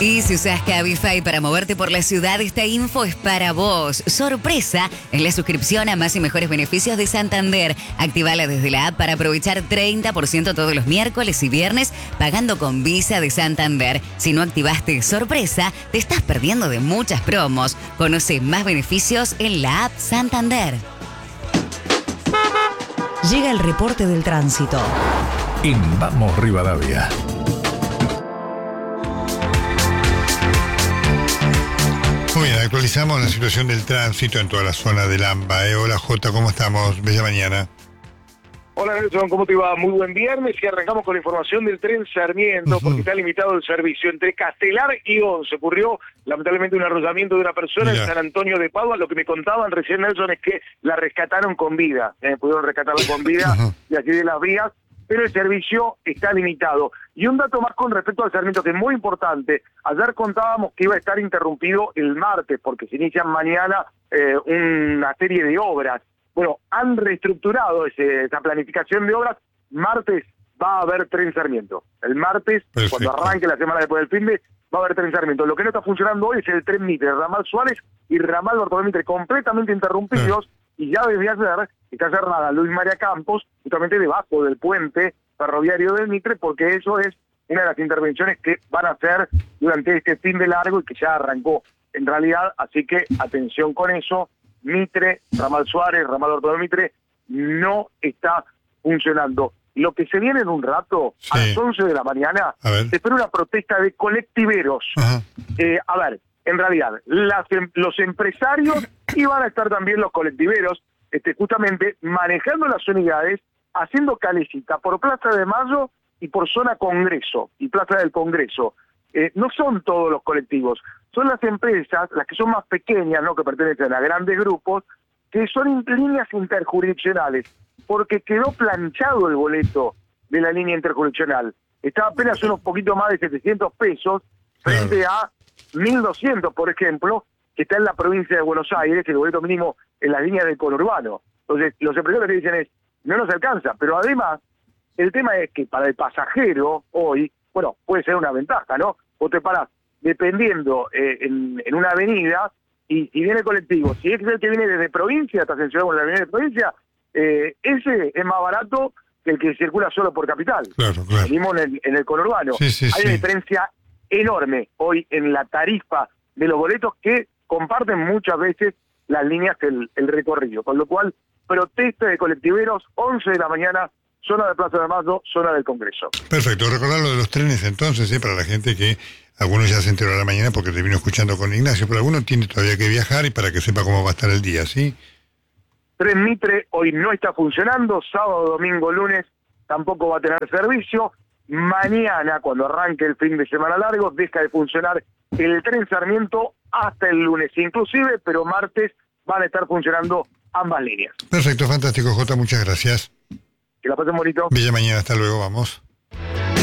Y si usas Cabify para moverte por la ciudad, esta info es para vos. Sorpresa en la suscripción a más y mejores beneficios de Santander. Actívala desde la app para aprovechar 30% todos los miércoles y viernes pagando con Visa de Santander. Si no activaste Sorpresa, te estás perdiendo de muchas promos. Conoce más beneficios en la app Santander. Llega el reporte del tránsito. En Vamos Rivadavia. Muy bien, actualizamos la situación del tránsito en toda la zona del AMBA. Hola Jota, ¿cómo estamos? Bella mañana. Hola Nelson, ¿cómo te va? Muy buen viernes y arrancamos con la información del tren Sarmiento, porque está limitado el servicio entre Castelar y Once. Ocurrió lamentablemente un arrollamiento de una persona en San Antonio de Padua. Lo que me contaban recién, Nelson, es que la rescataron con vida. Pudieron rescatarla con vida de aquí de las vías, pero el servicio está limitado. Y un dato más con respecto al Sarmiento, que es muy importante. Ayer contábamos que iba a estar interrumpido el martes, porque se inician mañana una serie de obras. Bueno, han reestructurado esa planificación de obras. Martes va a haber tren Sarmiento. El martes, cuando arranque la semana después del finde, va a haber tren Sarmiento. Lo que no está funcionando hoy es el tren Mitre, Ramal Suárez y Ramal Bartolomé Mitre, completamente interrumpidos. Y ya desde ayer está cerrada Luis María Campos, justamente debajo del puente ferroviario del Mitre, porque eso es una de las intervenciones que van a hacer durante este fin de largo y que ya arrancó en realidad. Así que atención con eso. Mitre, Ramal Suárez, Ramal Bartolomé Mitre, no está funcionando. Lo que se viene en un rato, a las 11 de la mañana, se espera una protesta de colectiveros. A ver, en realidad, los empresarios y van a estar también los colectiveros, justamente manejando las unidades, haciendo calecita por Plaza de Mayo y por Zona Congreso y Plaza del Congreso. No son todos los colectivos, son las empresas, las que son más pequeñas, ¿no?, que pertenecen a grandes grupos, que son líneas interjurisdiccionales, porque quedó planchado el boleto de la línea interjurisdiccional. Está apenas unos poquito más de 700 pesos frente a 1.200, por ejemplo, que está en la provincia de Buenos Aires, el boleto mínimo en la línea del conurbano. Entonces, los empresarios te dicen no nos alcanza, pero además, el tema es que para el pasajero hoy, bueno, puede ser una ventaja, ¿no? Vos te parás dependiendo en una avenida y viene el colectivo. Si es el que viene desde provincia, estás en Ciudad Buenos Aires de provincia, ese es más barato que el que circula solo por capital. Claro. Venimos en el conurbano. Hay una diferencia enorme hoy en la tarifa de los boletos que comparten muchas veces las líneas el recorrido. Con lo cual, protesta de colectiveros, 11 de la mañana, zona de Plaza de Mayo, zona del Congreso. Perfecto, recordar lo de los trenes entonces, para la gente que algunos ya se enteró a la mañana porque te vino escuchando con Ignacio, pero alguno tiene todavía que viajar y para que sepa cómo va a estar el día, ¿sí? Tren Mitre hoy no está funcionando, sábado, domingo, lunes tampoco va a tener servicio. Mañana, cuando arranque el fin de semana largo, deja de funcionar el tren Sarmiento hasta el lunes inclusive, pero martes van a estar funcionando ambas líneas. Perfecto, fantástico, Jota, muchas gracias. Que la pasen bonito. Bella mañana, hasta luego, vamos.